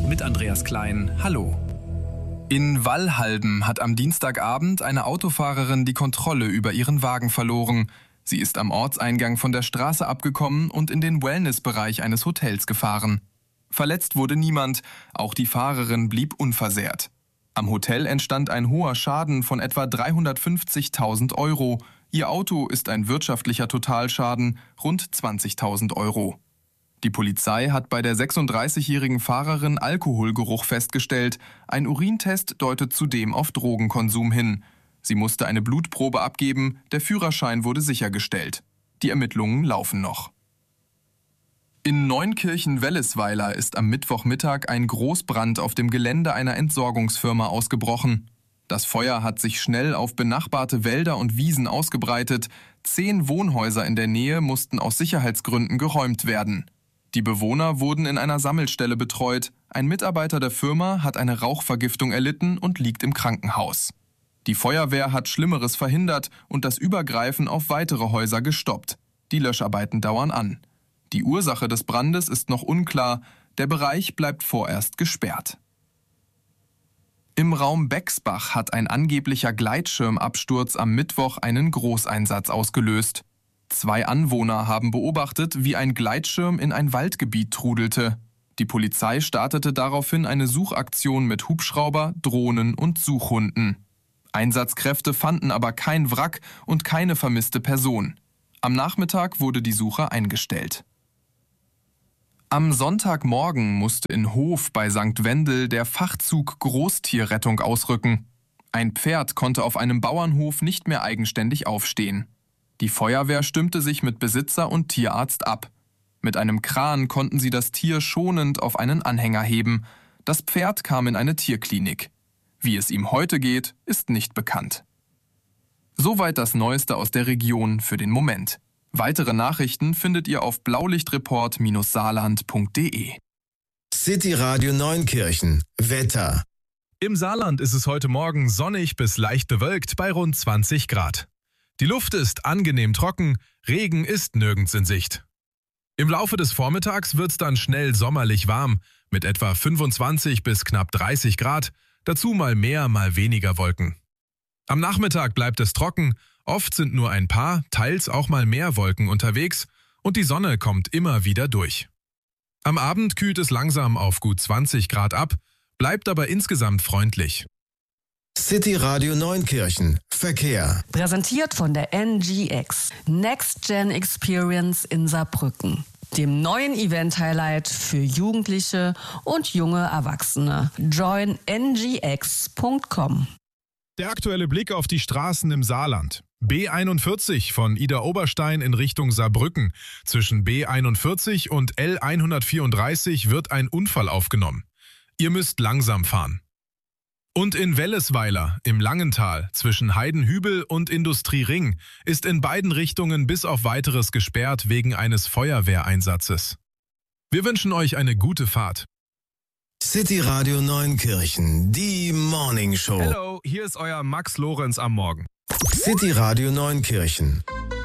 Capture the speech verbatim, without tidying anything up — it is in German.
mit Andreas Klein. Hallo. In Wallhalben hat am Dienstagabend eine Autofahrerin die Kontrolle über ihren Wagen verloren. Sie ist am Ortseingang von der Straße abgekommen und in den Wellnessbereich eines Hotels gefahren. Verletzt wurde niemand, auch die Fahrerin blieb unversehrt. Am Hotel entstand ein hoher Schaden von etwa dreihundertfünfzigtausend Euro. Ihr Auto ist ein wirtschaftlicher Totalschaden, rund zwanzigtausend Euro. Die Polizei hat bei der sechsunddreißigjährigen Fahrerin Alkoholgeruch festgestellt. Ein Urintest deutet zudem auf Drogenkonsum hin. Sie musste eine Blutprobe abgeben, der Führerschein wurde sichergestellt. Die Ermittlungen laufen noch. In Neunkirchen-Wellesweiler ist am Mittwochmittag ein Großbrand auf dem Gelände einer Entsorgungsfirma ausgebrochen. Das Feuer hat sich schnell auf benachbarte Wälder und Wiesen ausgebreitet. Zehn Wohnhäuser in der Nähe mussten aus Sicherheitsgründen geräumt werden. Die Bewohner wurden in einer Sammelstelle betreut. Ein Mitarbeiter der Firma hat eine Rauchvergiftung erlitten und liegt im Krankenhaus. Die Feuerwehr hat Schlimmeres verhindert und das Übergreifen auf weitere Häuser gestoppt. Die Löscharbeiten dauern an. Die Ursache des Brandes ist noch unklar. Der Bereich bleibt vorerst gesperrt. Im Raum Bexbach hat ein angeblicher Gleitschirmabsturz am Mittwoch einen Großeinsatz ausgelöst. Zwei Anwohner haben beobachtet, wie ein Gleitschirm in ein Waldgebiet trudelte. Die Polizei startete daraufhin eine Suchaktion mit Hubschrauber, Drohnen und Suchhunden. Einsatzkräfte fanden aber kein Wrack und keine vermisste Person. Am Nachmittag wurde die Suche eingestellt. Am Sonntagmorgen musste in Hof bei Sankt Wendel der Fachzug Großtierrettung ausrücken. Ein Pferd konnte auf einem Bauernhof nicht mehr eigenständig aufstehen. Die Feuerwehr stimmte sich mit Besitzer und Tierarzt ab. Mit einem Kran konnten sie das Tier schonend auf einen Anhänger heben. Das Pferd kam in eine Tierklinik. Wie es ihm heute geht, ist nicht bekannt. Soweit das Neueste aus der Region für den Moment. Weitere Nachrichten findet ihr auf blaulichtreport Bindestrich saarland Punkt de. City Radio Neunkirchen. Wetter. Im Saarland ist es heute Morgen sonnig bis leicht bewölkt bei rund zwanzig Grad. Die Luft ist angenehm trocken, Regen ist nirgends in Sicht. Im Laufe des Vormittags wird es dann schnell sommerlich warm, mit etwa fünfundzwanzig bis knapp dreißig Grad, dazu mal mehr, mal weniger Wolken. Am Nachmittag bleibt es trocken, oft sind nur ein paar, teils auch mal mehr Wolken unterwegs und die Sonne kommt immer wieder durch. Am Abend kühlt es langsam auf gut zwanzig Grad ab, bleibt aber insgesamt freundlich. City Radio Neunkirchen. Verkehr. Präsentiert von der N G X. Next Gen Experience in Saarbrücken. Dem neuen Event-Highlight für Jugendliche und junge Erwachsene. join n g x punkt com. Der aktuelle Blick auf die Straßen im Saarland. B einundvierzig von Idar-Oberstein in Richtung Saarbrücken. Zwischen B einundvierzig und L hundertvierunddreißig wird ein Unfall aufgenommen. Ihr müsst langsam fahren. Und in Wellesweiler im Langental zwischen Heidenhübel und Industriering ist in beiden Richtungen bis auf Weiteres gesperrt wegen eines Feuerwehreinsatzes. Wir wünschen euch eine gute Fahrt. City Radio Neunkirchen, die Morning Show. Hallo, hier ist euer Max Lorenz am Morgen. City Radio Neunkirchen.